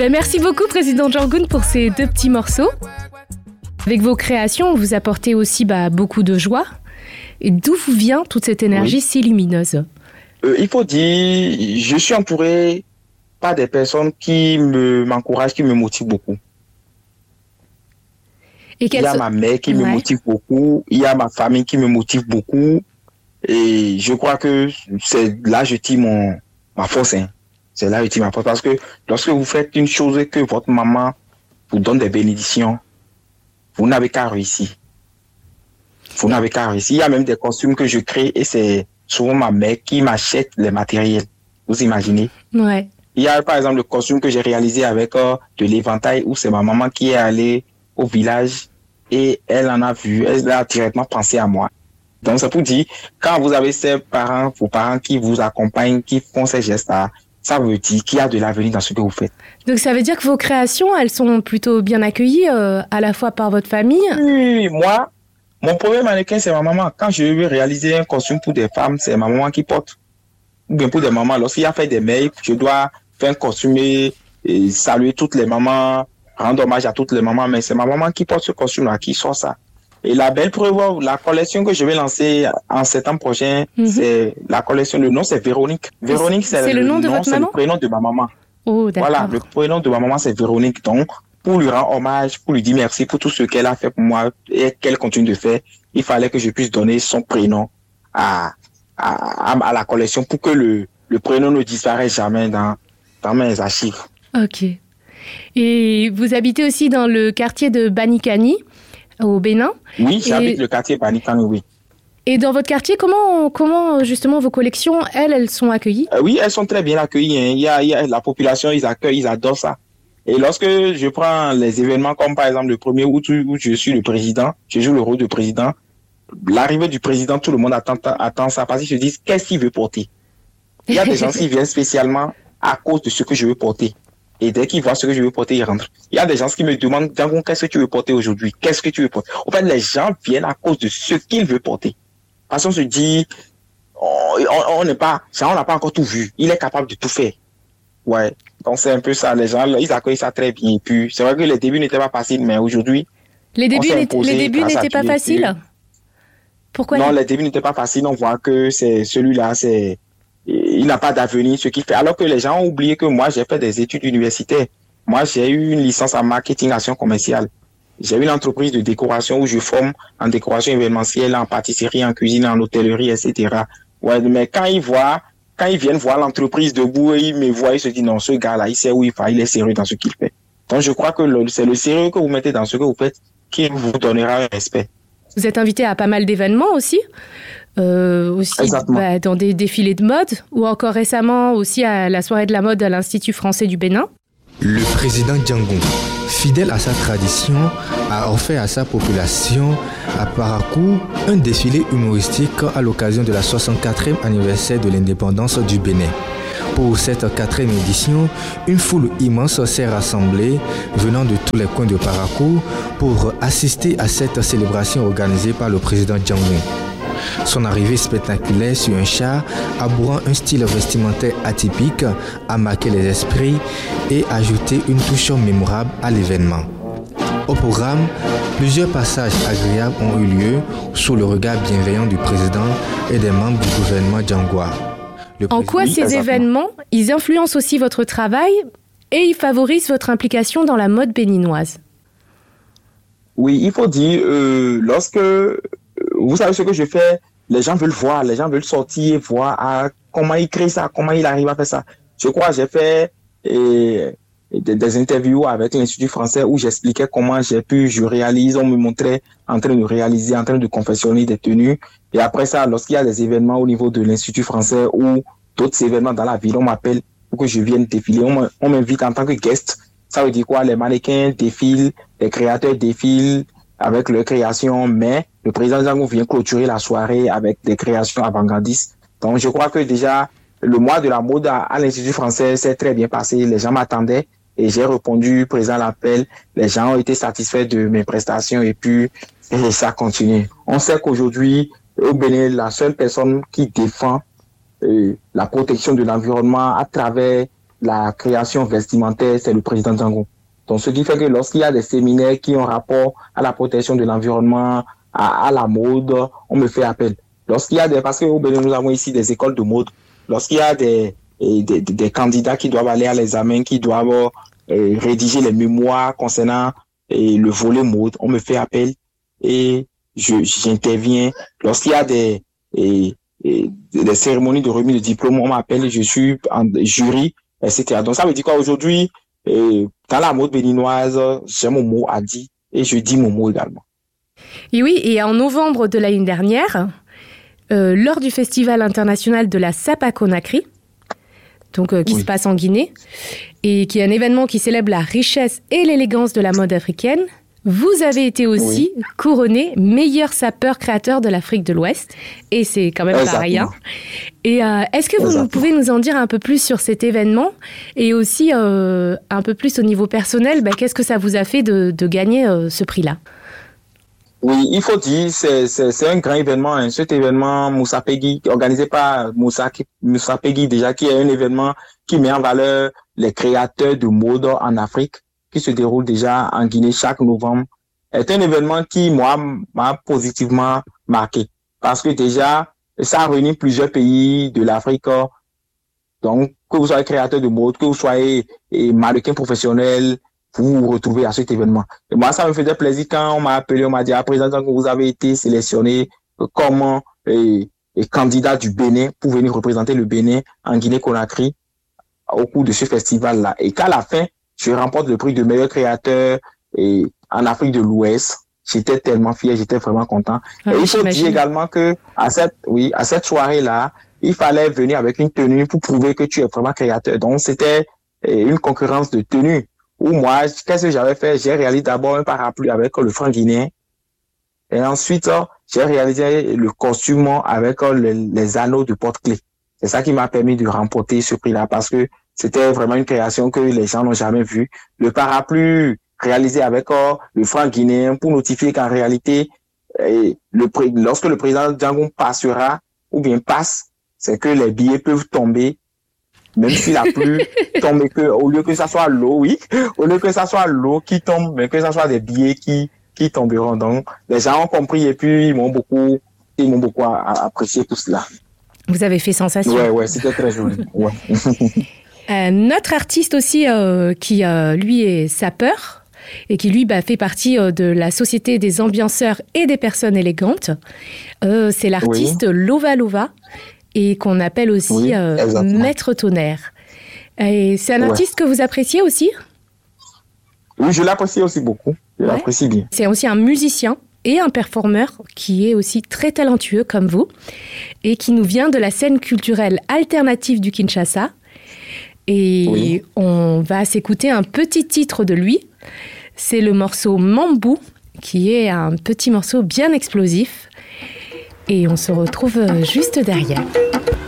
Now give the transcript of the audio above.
Merci beaucoup, Président Djangoun, pour ces 2 petits morceaux. Avec vos créations, vous apportez aussi beaucoup de joie. Et d'où vous vient toute cette énergie si lumineuse? Il faut dire, je suis entouré par des personnes qui m'encouragent, qui me motivent beaucoup. Il y a ma mère qui me motive beaucoup, il y a ma famille qui me motive beaucoup. Et je crois que c'est là que je tire ma force. C'est là que je tire ma force. Parce que lorsque vous faites une chose et que votre maman vous donne des bénédictions, vous n'avez qu'à réussir. Vous n'avez qu'à réussir. Il y a même des costumes que je crée et c'est souvent ma mère qui m'achète les matériels. Vous imaginez? Ouais. Il y a par exemple le costume que j'ai réalisé avec de l'éventail où c'est ma maman qui est allée au village et elle en a vu, elle a directement pensé à moi. Donc c'est pour dire, quand vous avez vos parents qui vous accompagnent, qui font ces gestes-là, ça veut dire qu'il y a de l'avenir dans ce que vous faites. Donc ça veut dire que vos créations, elles sont plutôt bien accueillies à la fois par votre famille? Oui, moi, mon premier mannequin, c'est ma maman. Quand je veux réaliser un costume pour des femmes, c'est ma maman qui porte. Ou bien pour des mamans, lorsqu'il y a fait des mails, je dois faire un costume et saluer toutes les mamans, rendre hommage à toutes les mamans, mais c'est ma maman qui porte ce costume-là, qui sort ça. Et la belle preuve, la collection que je vais lancer en septembre prochain, c'est la collection, le nom c'est Véronique. Véronique, c'est le nom de votre maman? C'est le prénom de ma maman. Oh, d'accord. Voilà, le prénom de ma maman c'est Véronique. Donc, pour lui rendre hommage, pour lui dire merci pour tout ce qu'elle a fait pour moi et qu'elle continue de faire, il fallait que je puisse donner son prénom à la collection pour que le prénom ne disparaisse jamais dans mes archives. Ok. Et vous habitez aussi dans le quartier de Banikani, au Bénin? Oui, j'habite le quartier Banikani, oui. Et dans votre quartier, comment justement vos collections, elles sont accueillies? Oui, elles sont très bien accueillies. Il y a la population, ils accueillent, ils adorent ça. Et lorsque je prends les événements comme par exemple le 1er août où je suis le président, je joue le rôle de président, l'arrivée du président, tout le monde attend ça parce qu'ils se disent qu'est-ce qu'il veut porter. Il y a des gens qui viennent spécialement à cause de ce que je veux porter. Et dès qu'ils voient ce que je veux porter, ils rentrent. Il y a des gens qui me demandent, Djangoun, qu'est-ce que tu veux porter aujourd'hui? Qu'est-ce que tu veux porter? En fait, les gens viennent à cause de ce qu'ils veulent porter. Parce qu'on se dit, on n'a pas encore tout vu. Il est capable de tout faire. Ouais. Donc, c'est un peu ça. Les gens, ils accueillent ça très bien. Et puis, c'est vrai que les débuts n'étaient pas faciles, mais aujourd'hui, les débuts n'étaient pas faciles? Pourquoi? Non, les débuts n'étaient pas faciles. On voit que celui-là, il n'a pas d'avenir, ce qu'il fait. Alors que les gens ont oublié que moi, j'ai fait des études universitaires. Moi, j'ai eu une licence en marketing action commerciale. J'ai eu une entreprise de décoration où je forme en décoration événementielle, en pâtisserie, en cuisine, en hôtellerie, etc. Ouais, mais quand ils viennent voir l'entreprise debout, ils me voient, ils se disent non, ce gars-là, il sait où il va, il est sérieux dans ce qu'il fait. Donc, je crois que c'est le sérieux que vous mettez dans ce que vous faites qui vous donnera un respect. Vous êtes invité à pas mal d'événements aussi dans des défilés de mode ou encore récemment aussi à la soirée de la mode à l'Institut français du Bénin. Le président Djangoun, fidèle à sa tradition, a offert à sa population à Parakou un défilé humoristique à l'occasion de la 64e anniversaire de l'indépendance du Bénin. Pour cette 4e édition, une foule immense s'est rassemblée venant de tous les coins de Parakou pour assister à cette célébration organisée par le président Djangoun. Son arrivée spectaculaire sur un char, abourant un style vestimentaire atypique, a marqué les esprits et ajouté une touche mémorable à l'événement. Au programme, plusieurs passages agréables ont eu lieu sous le regard bienveillant du président et des membres du gouvernement djangois. En quoi ces événements, ils influencent aussi votre travail et ils favorisent votre implication dans la mode béninoise? Oui, il faut dire, lorsque vous savez ce que je fais, les gens veulent voir, les gens veulent sortir et voir comment il crée ça, comment il arrive à faire ça. Je crois que j'ai fait des interviews avec l'Institut français où j'expliquais comment je réalise, on me montrait en train de réaliser, en train de confectionner des tenues. Et après ça, lorsqu'il y a des événements au niveau de l'Institut français ou d'autres événements dans la ville, on m'appelle pour que je vienne défiler. On m'invite en tant que guest. Ça veut dire quoi? Les mannequins défilent, les créateurs défilent avec leurs créations, mais le président Djangoun vient clôturer la soirée avec des créations avant-gardistes. Donc, je crois que déjà, le mois de la mode à l'Institut français s'est très bien passé. Les gens m'attendaient et j'ai répondu présent à l'appel. Les gens ont été satisfaits de mes prestations et puis ça continue. On sait qu'aujourd'hui, au Bénin, la seule personne qui défend la protection de l'environnement à travers la création vestimentaire, c'est le président Django. Donc, ce qui fait que lorsqu'il y a des séminaires qui ont rapport à la protection de l'environnement, à la mode, on me fait appel. Lorsqu'il y a parce qu'au Bénin, nous avons ici des écoles de mode. Lorsqu'il y a des candidats qui doivent aller à l'examen, qui doivent rédiger les mémoires concernant le volet mode, on me fait appel et j'interviens. Lorsqu'il y a des cérémonies de remise de diplôme, on m'appelle, je suis en jury, etc. Donc ça veut dire quoi aujourd'hui, dans la mode béninoise, j'ai mon mot à dire et je dis mon mot également. Et oui, et en novembre de l'année dernière, lors du Festival international de la SAP à Conakry, donc qui se passe en Guinée, et qui est un événement qui célèbre la richesse et l'élégance de la mode africaine, vous avez été aussi couronné meilleur sapeur créateur de l'Afrique de l'Ouest, et c'est quand même pas rien. Et est-ce que vous pouvez nous en dire un peu plus sur cet événement, et aussi un peu plus au niveau personnel, qu'est-ce que ça vous a fait de gagner ce prix-là? Oui, il faut dire, c'est un grand événement, hein. Cet événement Moussa Peggy, organisé par Moussa Peggy déjà, qui est un événement qui met en valeur les créateurs de mode en Afrique, qui se déroule déjà en Guinée chaque novembre, est un événement qui, moi, m'a positivement marqué. Parce que déjà, ça réunit plusieurs pays de l'Afrique. Donc, que vous soyez créateur de mode, que vous soyez mannequin professionnel, vous vous retrouvez à cet événement. Et moi, ça me faisait plaisir quand on m'a appelé, on m'a dit, président, que vous avez été sélectionné comme candidat du Bénin pour venir représenter le Bénin en Guinée-Conakry au cours de ce festival-là. Et qu'à la fin, je remporte le prix de meilleur créateur en Afrique de l'Ouest. J'étais tellement fier, j'étais vraiment content. Et il faut dire également que à cette soirée-là, il fallait venir avec une tenue pour prouver que tu es vraiment créateur. Donc, c'était une concurrence de tenues. Où moi, qu'est-ce que j'avais fait? J'ai réalisé d'abord un parapluie avec le franc guinéen. Et ensuite, j'ai réalisé le costume avec les anneaux de porte-clés. C'est ça qui m'a permis de remporter ce prix-là parce que c'était vraiment une création que les gens n'ont jamais vue. Le parapluie réalisé avec le franc guinéen pour notifier qu'en réalité, lorsque le président Django passera ou bien passe, c'est que les billets peuvent tomber. Même s'il a plu, tombe au lieu que ça soit l'eau, au lieu que ça soit l'eau qui tombe, mais que ça soit des billets qui tomberont. Donc, les gens ont compris et puis ils m'ont beaucoup apprécié tout cela. Vous avez fait sensation. Ouais, c'était très joli. Ouais. Notre artiste aussi, qui lui est sapeur et qui lui fait partie de la Société des ambianceurs et des personnes élégantes, c'est l'artiste Lova Lova. Et qu'on appelle aussi Maître Tonnerre. Et c'est un artiste que vous appréciez aussi? Oui, je l'apprécie aussi beaucoup. Je l'apprécie bien. C'est aussi un musicien et un performeur qui est aussi très talentueux comme vous et qui nous vient de la scène culturelle alternative du Kinshasa. Et on va s'écouter un petit titre de lui. C'est le morceau Mambou, qui est un petit morceau bien explosif. Et on se retrouve juste derrière.